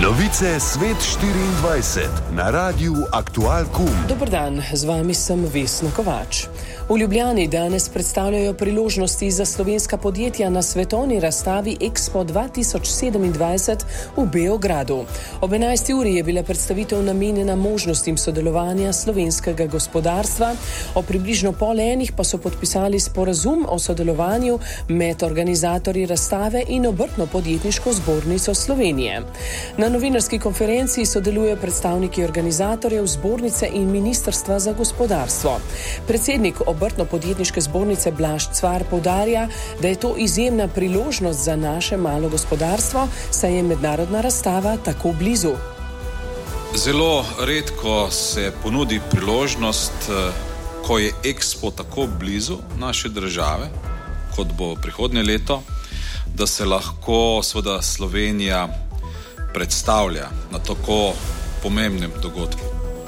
Novice Svet 24 na Radiu Aktual.com. Dober dan, z vami sem Vesna Kovač. V Ljubljani danes predstavljajo priložnosti za slovenska podjetja na svetovni razstavi Expo 2027 v Beogradu. Ob 11. uri je bila predstavitev namenjena možnostim sodelovanja slovenskega gospodarstva. Ob približno pol enih pa so podpisali sporazum o sodelovanju med organizatorji razstave in Obrtno-podjetniško zbornico Slovenije. Na novinarski konferenci sodelujejo predstavniki organizatorjev zbornice in Ministrstva za gospodarstvo. Predsednik Obrtno-podjetniške zbornice Blaž Cvar poudarja, da je to izjemna priložnost za naše malo gospodarstvo, saj je mednarodna razstava tako blizu. Zelo redko se ponudi priložnost, ko je Expo tako blizu naše države, kot bo prihodnje leto, da se lahko seveda Slovenija predstavlja na tako pomembnem dogodku.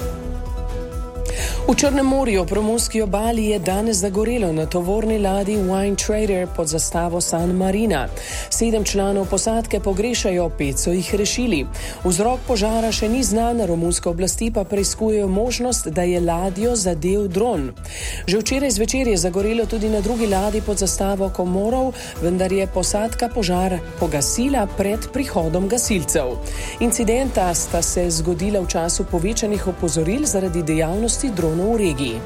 V Črnem morju ob romunski obali je danes zagorelo na tovorni ladji Wine Trader pod zastavo San Marina. 7 članov posadke pogrešajo, 5 so jih rešili. Vzrok požara še ni znan, romunske oblasti pa preiskujejo možnost, da je ladjo zadel dron. Že včeraj zvečer je zagorelo tudi na drugi ladji pod zastavo Komorov, vendar je posadka požar pogasila pred prihodom gasilcev. Incidenta sta se zgodila v času povečanih opozoril zaradi dejavnosti dronov v regiji.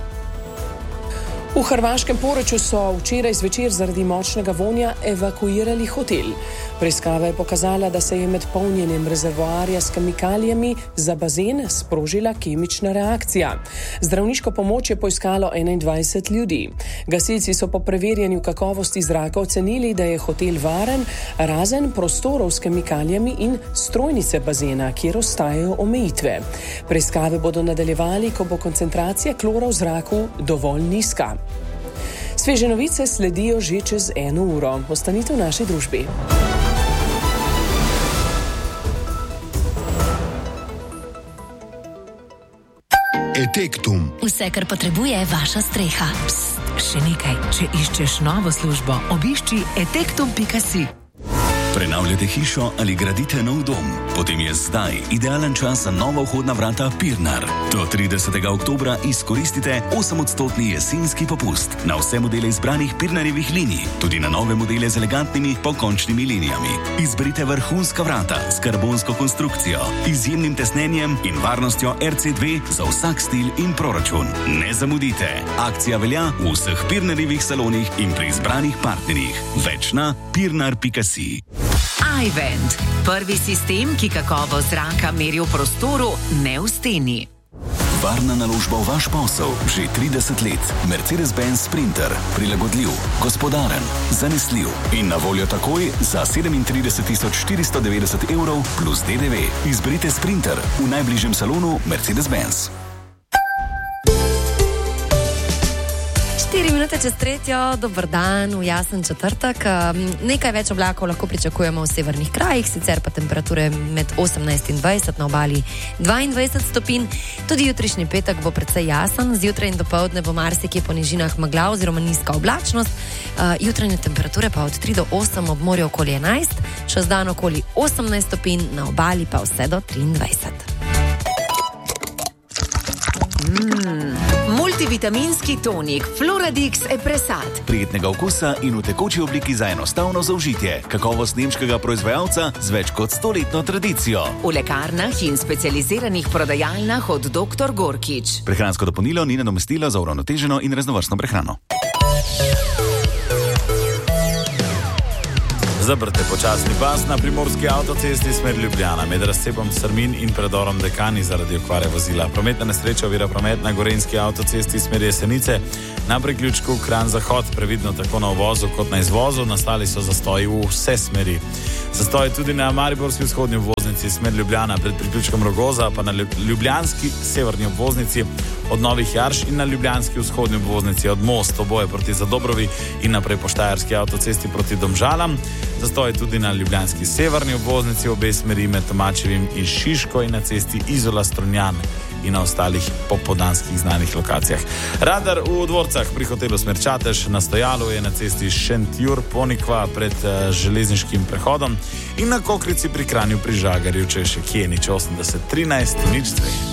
V hrvaškem Poreču so včeraj zvečer zaradi močnega vonja evakuirali hotel. Preiskava je pokazala, da se je med polnjenjem rezervoarja s kemikalijami za bazen sprožila kemična reakcija. Zdravniško pomoč je poiskalo 21 ljudi. Gasilci so po preverjanju kakovosti zraka ocenili, da je hotel varen, razen prostorov s kemikalijami in strojnice bazena, kjer ostajajo omejitve. Preiskave bodo nadaljevali, ko bo koncentracija klora v zraku dovolj nizka. Sveže novice sledijo že čez 1 uro. Ostanite v naši družbi. Etektum. Vse, kar potrebuje vaša streha. Psst, še nekaj. Če iščeš novo službo, obišči etektum.si. Prenavljate hišo ali gradite nov dom? Potem je zdaj idealen čas za nova vhodna vrata Pirnar. Do 30. oktobra izkoristite 8% jesenski popust na vse modele izbranih Pirnarjevih linij, tudi na nove modele z elegantnimi pokončnimi linijami. Izberite vrhunska vrata s karbonsko konstrukcijo, izjemnim tesnenjem in varnostjo RC2 za vsak stil in proračun. Ne zamudite! Akcija velja v vseh Pirnarjevih salonih in pri izbranih partnerjih. Več na pirnar.si. iVent. Prvi sistem, ki kakovost zraka meri v prostoru, ne v steni. Varna naložba v vaš posel že 30 let. Mercedes-Benz Sprinter. Prilagodljiv, gospodaren, zanesljiv in na voljo takoj za 37.490 € plus DDV. Izberite Sprinter v najbližjem salonu Mercedes-Benz. 4 minute čez 3, dober dan, v jasen četrtek. Nekaj več oblakov lahko pričakujemo v severnih krajih, sicer pa temperature med 18 in 20, na obali 22 stopinj. Tudi jutrišnji petek bo precej jasen, zjutraj in dopoldne bo marsikje po nižinah megla oziroma nizka oblačnost. Jutranje temperature pa od 3 do 8, ob morju okoli 11, čez dan okoli 18 stopinj, na obali pa vse do 23. Multivitaminski tonik Floradix Epresat. Prijetnega okusa in v tekoči obliki za enostavno zaužitje. Kakovost nemškega proizvajalca z več kot 100-letno tradicijo. V lekarnah in specializiranih prodajalnah od Dr. Gorkič. Prehransko dopolnilo ni nadomestilo za uravnoteženo in raznovrstno prehrano. Zaprte počasni pas na primorski avtocesti smer Ljubljana med razcepom Strmin in predorom Dekani zaradi okvare vozila. Prometna nesreča ovira promet na gorenjski avtocesti smer Jesenice na priključku Kranj-Zahod, previdno tako na uvozu kot na izvozu. Nastali so zastoji v vse smeri. Zastoj tudi na mariborski vzhodni obvoznici smer Ljubljana pred priključkom Rogoza, pa na ljubljanski severni obvoznici od Novih Jarš in na ljubljanski vzhodni obvoznici od Most, oboje proti Zadobrovi in naprej po Štajerski avtocesti proti Domžalam. Zastoj tudi na ljubljanski severni obvoznici, obe smeri med Tomačevim in Šiško in na cesti Izola Strunjan in na ostalih popoldanskih znanih lokacijah. Radar v Dvorcah pri hotelu Smerčatež, na stojalu je na cesti Šentjur-Ponikva pred železniškim prehodom in na Kokrici pri Kranju pri Žagarju, če še kje, nič 80 13 nič 2.